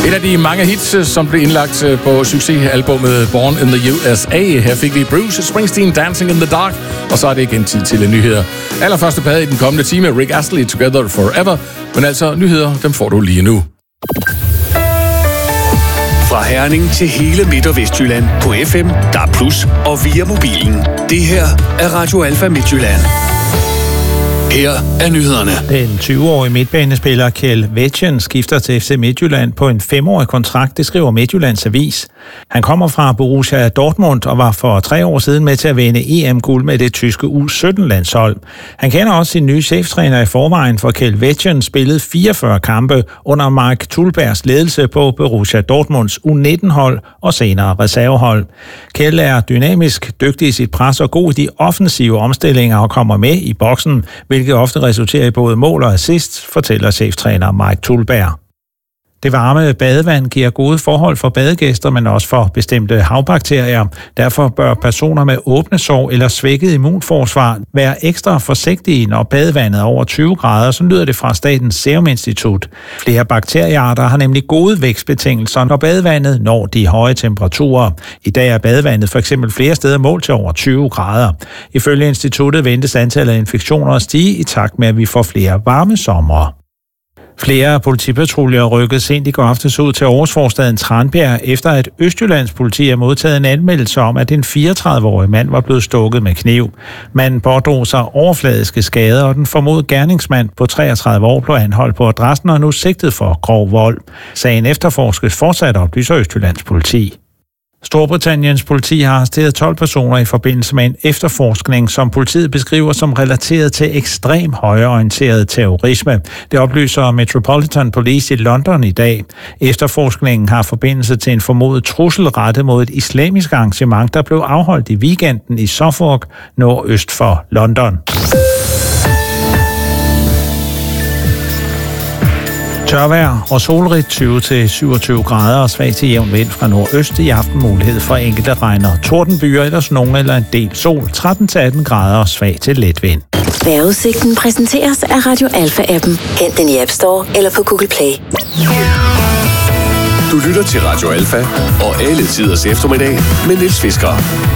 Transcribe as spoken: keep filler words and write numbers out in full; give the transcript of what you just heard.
Et af de mange hits, som blev indlagt på succesalbummet Born in the U S A. Her fik vi Bruce Springsteen, Dancing in the Dark, og så er det igen tid til nyheder. Allerførste plade i den kommende time, Rick Astley, Together Forever. Men altså, nyheder, dem får du lige nu. Fra Herning til hele Midt- og Vestjylland på F M, D A B plus, og via mobilen. Det her er Radio Alfa Midtjylland. Her er nyhederne. Den tyve-årige midtbanespiller Kjeld Wetjen skifter til F C Midtjylland på en femårig kontrakt, det skriver Midtjyllands Avis. Han kommer fra Borussia Dortmund og var for tre år siden med til at vinde E M-guld med det tyske U sytten-landshold. Han kender også sin nye cheftræner i forvejen, for Kjeld Wetjen spillede fireogfyrre kampe under Mark Tulbergs ledelse på Borussia Dortmunds U nitten-hold og senere reservehold. Kjeld er dynamisk, dygtig i sit pres og god i de offensive omstillinger og kommer med i boksen, hvilket ofte resulterer i både mål og assist, fortæller cheftræner Mike Tulberg. Det varme badevand giver gode forhold for badegæster, men også for bestemte havbakterier. Derfor bør personer med åbne sår eller svækket immunforsvar være ekstra forsigtige, når badevandet er over tyve grader, så lyder det fra Statens Serum Institut. Flere bakteriearter har nemlig gode vækstbetingelser, når badevandet når de høje temperaturer. I dag er badevandet for eksempel flere steder målt til over tyve grader. Ifølge instituttet ventes antallet af infektioner at stige i takt med, at vi får flere varme somre. Flere politipatruljer rykkede sent i går aftes ud til Aarhusforstaden Tranbjerg, efter at Østjyllands politi har modtaget en anmeldelse om, at en fireogtredive-årig mand var blevet stukket med kniv. Manden pådrog sig overfladiske skader, og den formodede gerningsmand på treogtredive år blev anholdt på adressen og er nu sigtet for grov vold. Sagen efterforskes fortsat, oplyser Østjyllands politi. Storbritanniens politi har arresteret tolv personer i forbindelse med en efterforskning, som politiet beskriver som relateret til ekstrem højreorienteret terrorisme. Det oplyser Metropolitan Police i London i dag. Efterforskningen har forbindelse til en formodet trussel rettet mod et islamisk arrangement, der blev afholdt i weekenden i Suffolk, nordøst for London. Tørvejr og solrigt tyve til syvogtyve grader og svag til jævn vind fra nordøst. I aften mulighed for enkelte regn og tordenbyer, ellers nogen eller en del sol. tretten til atten grader og svag til let vind. Vejrudsigten præsenteres af Radio Alfa-appen. Hent den i App Store eller på Google Play. Du lytter til Radio Alfa og alle tiders eftermiddag med Niels Fisker.